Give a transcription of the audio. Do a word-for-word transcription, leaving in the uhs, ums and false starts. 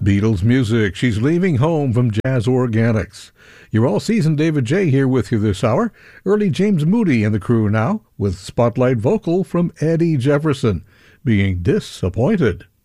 Beatles music. She's leaving home from Jazz Organics. Your all-season David J. here with you this hour. Early James Moody and the crew now with Spotlight vocal from Eddie Jefferson, Being Disappointed.